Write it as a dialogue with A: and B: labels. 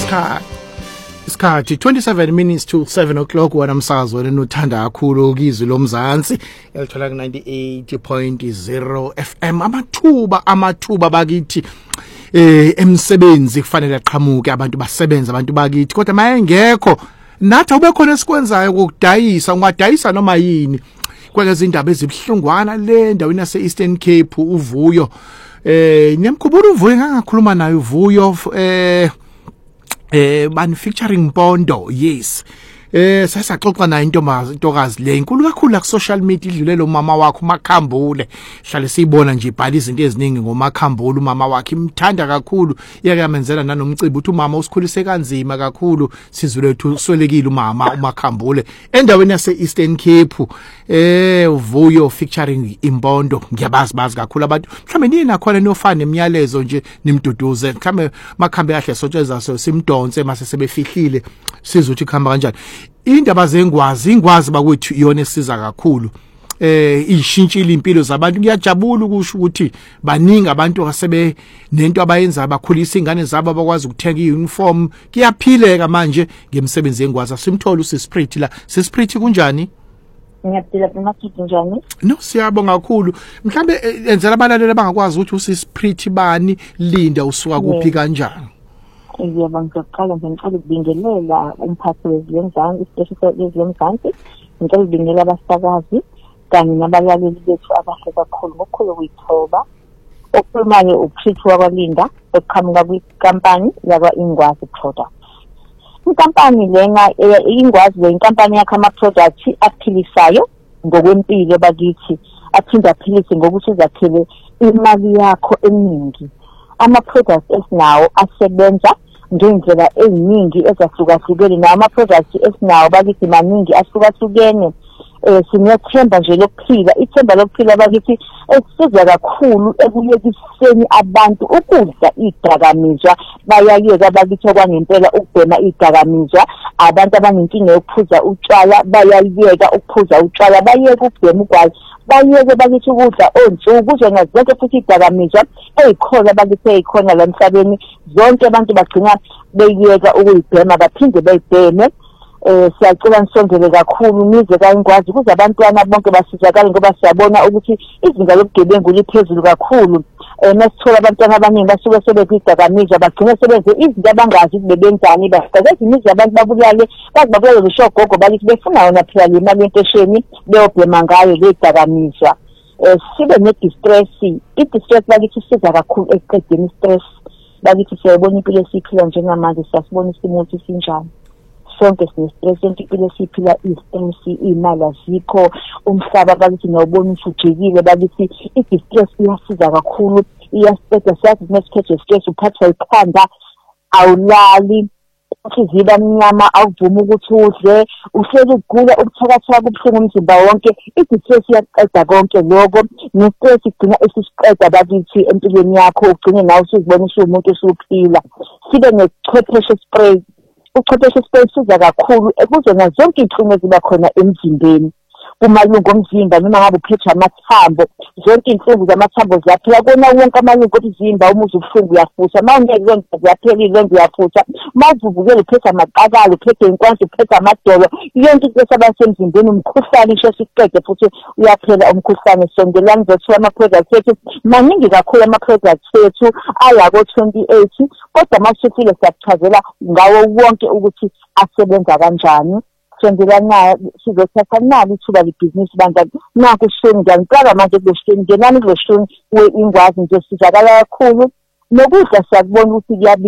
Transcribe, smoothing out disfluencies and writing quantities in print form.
A: Isikhathi 27 minutes to 7 o'clock wena msakazi wena nothanda kakhulu ukizwi lomzansi elithola ku 98.0 FM amathuba bakithi emsebenzi kufanele aqhamuke abantu basebenza abantu bakithi kodwa mayengekho nathi ube khona esikwenzayo ukudayisa ungadayisa noma yini kwalezi indaba ezibhlungwana le ndaweni yase Eastern Cape uvuyo nemkhubulo uvuyo ngangakhuluma naye uvuyo manufacturing Mpondo yes sasaxoxa naye intokazi le inkulu kakhulu la ku social media idlule lo mama wakhe uMakhambule hlale siyibona nje ibhala izinto eziningi ngoMakhambule umama wakhe imthanda kakhulu yake yamenzela nanomcimbi uthi umama usikhulise kanzima kakhulu sizwe lethu swelekile umama uMakhambule endaweni yase Eastern Cape uvuyo featuring Impondo ngiyabazi kakhulu abantu mhlambe nina khona nofana emiyalezo nje nimduduze mhlambe makhambe kahle sotsheza simdonse mase sebefihlile sizwe ukuthi khamba kanjani indaba zengwazi bakwethu iyona esiza kakhulu ishintshile impilo zabantu ngiyajabula ukusho ukuthi baningi abantu asebe nento abayenza bakhulisa ingane zabo abakwazi ukuthenga iuniform kuyaphileka manje ngemsebenzi yengwazi simthola uSispirit la Sispirit kunjani
B: ngiyaphila eMakhiti njani
A: no siyabonga kakhulu mhlambe enzela abalaleli abangakwazi ukuthi uSispirit bani Linda usuka kuphi kanjani
B: yebo ngicela ukubingelela umphathi wezemzansi isiteshi sezemzansi ngicela ukubingelela abasakazi kanye nabalaleli bethu abahle kakhulu ngokukhulu kuyithoba okukhulumayo ukushithwa kwaLinda okuqhamuka kwikampani yakwa Ingwazi Products. Inkampani lena Ingwazi le inkampani yakha ama products aphilisayo ngokwempilo bakithi aphinda aphilise ngokuthi zakhele imali yakho eningi. Ama products esinawo asebenza ngendlela eziningi ezahlukahlukene nama products esinawo bakithi maningi ahlukahlukene sinethemba nje lokuphila ithemba lokuphila bakithi esiza kakhulu ekuyekiseni abantu ukudla idakamizwa bayayeka bakithi okwangempela ukubhema idakamizwa abantu abanenkinga yokuphuza utshwala bayayeka ukuphuza utshwala bayeka ukubhema ugwayi bayeke bakithi ukudla onsuku njena zonke futhi idakamizwa ezikhona bakithi ezikhona la emhlabeni zonke abantu bagcina beyeka ukuyibhema baphinde bayibheme siyacela nisondele kakhulu nize kaingwazi ukuze abantwana bonke basizakale ngoba siyabona ukuthi izinga lobugebengu liphezulu kakhulu nasithola abantwana abaningi basuke sebekwidakamizwa bagcina sebenze izinto abangazi ukuthi bebenzani bafika eziningi abantu babulale bazibabulale lishogogo balithi befuna yona phela le mali yempesheni beyobhema ngayo le dakamizwa sibe ne-distress i-distress bakithi isiza kakhulu ekuqedeni i-stress bakithi siyabona impilo esiphila njengamanje siyasibona isimo ukuthi sinjani sonke sinestress impilo esiphila istress imali azikho umhlaba bakithi nawubona ujikile bakithi i-distress iyasiza kakhulu iyasiqeda sathi nesikhethe stress uphathwa ikhanda awulali uziba mnyama awuvuma ukuthi udle uhleli ugula ubuthakathaka kubuhlungu umzimba wonke i-distress iyaqeda konke lokho nestress igcina esisiqeda bakithi empilweni yakho ugcine nawe usuzibona umuntu usuphila sibe nechwepheshe spray uchwepheshe spray siza kakhulu ekuzona zonke inhlungu eziba khona emzimbeni kumalungu omzimba noma ngabe uphethwe amathambo zonke inhlungu zamathambo ziyaphela kona wonke amalungu omzimba umuze ubuhlungu uyafutha mawungeke zonke ziyaphelile uyafutha mawuvuvukela uphethe amaqakala uphethe inkwanzi uphethe amadolo yonke into esabasemzimbeni umkhuhlane isho siqede futhi uyaphela umkhuhlane sondelani zethu ama-products ethu maningi kakhulu ama-products ethu ayako 28 kodwa masifile siyakuchazela ngawo wonke ukuthi asebenza kanjani sondelana sizothatha nalo ithuba lebhizinisi bantu nakushoni ngiyacela manje kuloshoni ngenani kuloshoni we Ingwazi nje sizakala kakhulu nokudla siyakubona ukuthi